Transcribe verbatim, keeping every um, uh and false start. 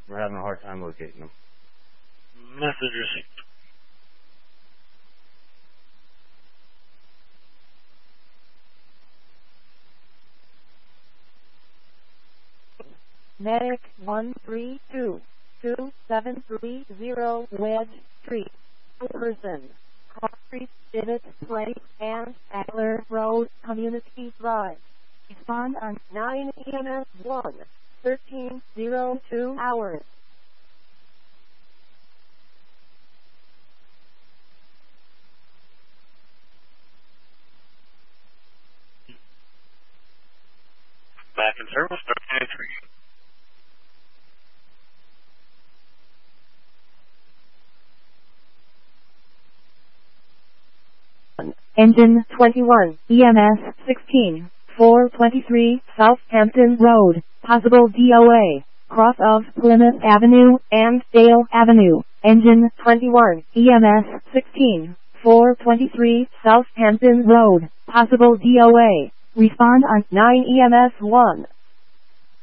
We're having a hard time locating them. Message received. Medic one three two two seven three zero Wedge Street, Person, Cross Street, Divot Place, and Adler Road, Community Drive. Respond on nine E M S one, thirteen oh two hours. Back in service, thirteen oh three. Engine twenty-one, E M S sixteen, four twenty-three, Southampton Road, possible D O A, cross of Plymouth Avenue and Dale Avenue. Engine twenty-one, E M S sixteen, four twenty-three, Southampton Road, possible D O A. Respond on nine E M S one.